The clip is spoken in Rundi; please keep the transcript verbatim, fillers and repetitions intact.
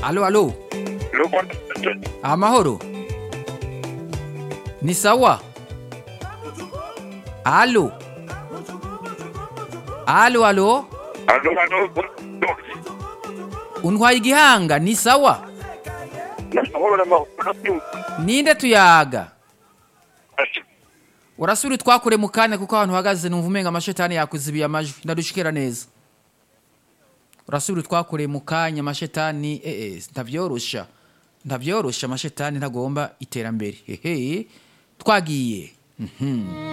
Alo, alo. Amahoro. Ni sawa? Alo. Alo, alo. Alo, alo. Untwaye igihanga ni sawa? Ninde tuyaga? Urasubira twakure mu kanya kuko abantu hagaze numva umenga amashetani yakuzibiye amajwi ndadushikira neza. Urasubira twakure mu kanya amashetani eh eh ndavyorosha. Ndavyorosha amashetani ntagomba iterambere. Hehe. Twagiye. Mhm.